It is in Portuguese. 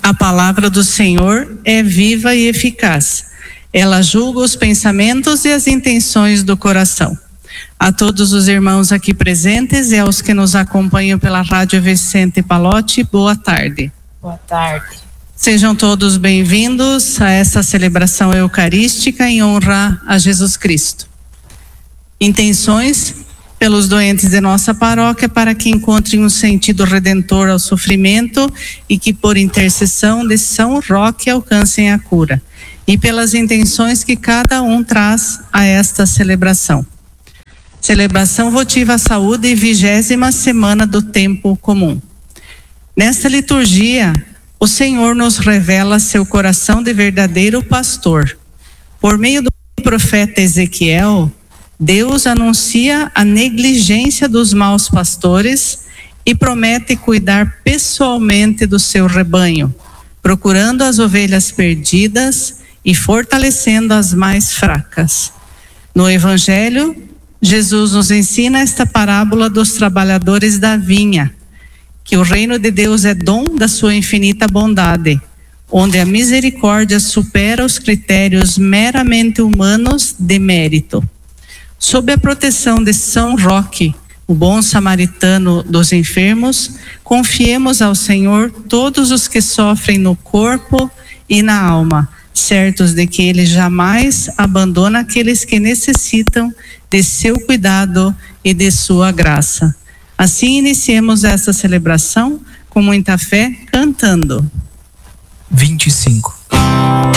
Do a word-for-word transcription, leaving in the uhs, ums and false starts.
A palavra do Senhor é viva e eficaz. Ela julga os pensamentos e as intenções do coração. A todos os irmãos aqui presentes e aos que nos acompanham pela Rádio Vicente Pallotti, boa tarde. Boa tarde. Sejam todos bem-vindos a essa celebração eucarística em honra a Jesus Cristo. Intenções pelos doentes de nossa paróquia para que encontrem um sentido redentor ao sofrimento e que por intercessão de São Roque alcancem a cura. E pelas intenções que cada um traz a esta celebração. Celebração votiva à saúde e vigésima semana do tempo comum. Nesta liturgia, o Senhor nos revela seu coração de verdadeiro pastor. Por meio do profeta Ezequiel, Deus anuncia a negligência dos maus pastores e promete cuidar pessoalmente do seu rebanho, procurando as ovelhas perdidas e fortalecendo as mais fracas. No Evangelho, Jesus nos ensina esta parábola dos trabalhadores da vinha, que o reino de Deus é dom da sua infinita bondade, onde a misericórdia supera os critérios meramente humanos de mérito. Sob a proteção de São Roque, o bom samaritano dos enfermos, confiemos ao Senhor todos os que sofrem no corpo e na alma, certos de que Ele jamais abandona aqueles que necessitam de seu cuidado e de sua graça. Assim iniciemos essa celebração com muita fé, cantando. vinte e cinco.